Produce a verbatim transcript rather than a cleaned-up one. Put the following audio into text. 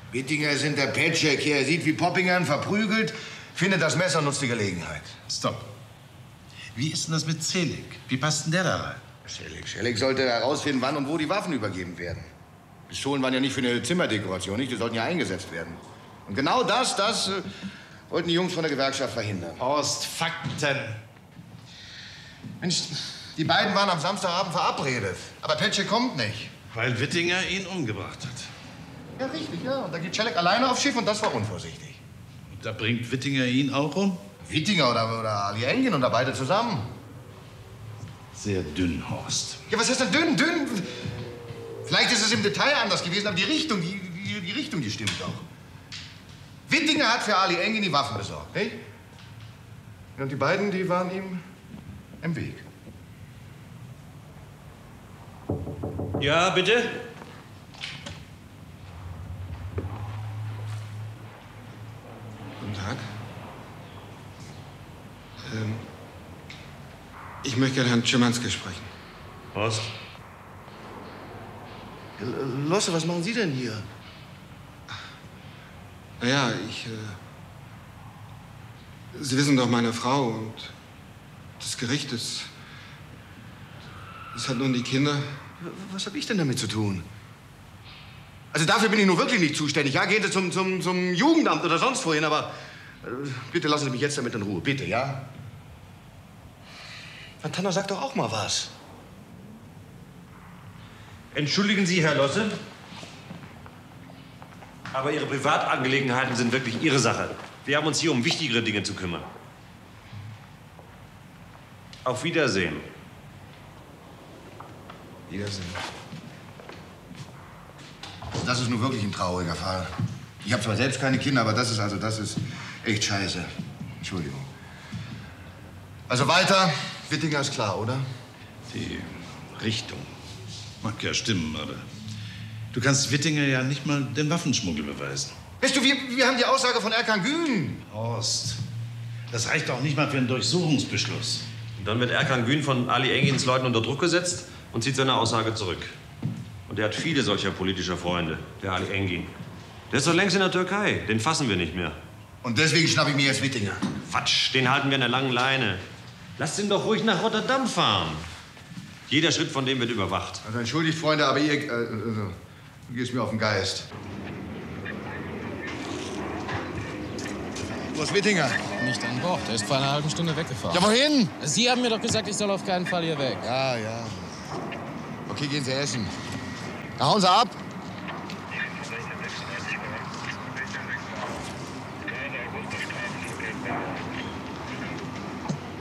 Wittinger ist hinter Petschek hier. Er sieht, wie Poppingern verprügelt, findet das Messer und nutzt die Gelegenheit. Stopp. Wie ist denn das mit Zelig? Wie passt denn der da rein? Schelig, Schelig sollte herausfinden, wann und wo die Waffen übergeben werden. Pistolen waren ja nicht für eine Zimmerdekoration, nicht? Die sollten ja eingesetzt werden. Und genau das, das äh, wollten die Jungs von der Gewerkschaft verhindern. Horst, Fakten. Mensch, die beiden waren am Samstagabend verabredet. Aber Petschek kommt nicht. Weil Wittinger ihn umgebracht hat. Ja, richtig, ja. Und da geht Schelig alleine aufs Schiff und das war unvorsichtig. Und da bringt Wittinger ihn auch um? Wittinger oder, oder Ali Engin oder beide zusammen. Sehr dünn, Horst. Ja, was ist denn dünn? Dünn? Vielleicht ist es im Detail anders gewesen, aber die Richtung, die, die, die Richtung, die stimmt doch. Wittinger hat für Ali Engin die Waffen besorgt, nicht? Und die beiden, die waren ihm im Weg. Ja, bitte? Guten Tag. Ähm, ich möchte gerne Herrn Schimanski sprechen. Horst? Losse, was machen Sie denn hier? Naja, ich... Äh, Sie wissen doch, meine Frau und das Gericht ist... Es hat nun die Kinder... Was habe ich denn damit zu tun? Also dafür bin ich nun wirklich nicht zuständig. Ja, gehen Sie zum, zum, zum Jugendamt oder sonst wohin, aber äh, bitte lassen Sie mich jetzt damit in Ruhe. Bitte, ja? Santana sagt doch auch mal was. Entschuldigen Sie, Herr Losse, aber Ihre Privatangelegenheiten sind wirklich Ihre Sache. Wir haben uns hier um wichtigere Dinge zu kümmern. Auf Wiedersehen. Wiedersehen. Das ist nun wirklich ein trauriger Fall. Ich habe zwar selbst keine Kinder, aber das ist also, das ist echt scheiße. Entschuldigung. Also weiter. Wittinger ist klar, oder? Die Richtung mag ja stimmen, aber du kannst Wittinger ja nicht mal den Waffenschmuggel beweisen. Weißt du, wir, wir haben die Aussage von Erkan Gün. Horst, das reicht auch nicht mal für einen Durchsuchungsbeschluss. Und dann wird Erkan Gün von Ali Engins Leuten unter Druck gesetzt und zieht seine Aussage zurück. Und er hat viele solcher politischer Freunde, der Ali Engin. Der ist doch längst in der Türkei. Den fassen wir nicht mehr. Und deswegen schnapp ich mir jetzt Wittinger. Quatsch, den halten wir an der langen Leine. Lasst ihn doch ruhig nach Rotterdam fahren. Jeder Schritt von dem wird überwacht. Also entschuldigt, Freunde, aber ihr, äh, also, du gehst mir auf den Geist. Wo ist Wittinger? Nicht an Bord. Er ist vor einer halben Stunde weggefahren. Ja, wohin? Sie haben mir doch gesagt, ich soll auf keinen Fall hier weg. Ja, ja. Okay, gehen Sie essen. Na, hauen Sie ab.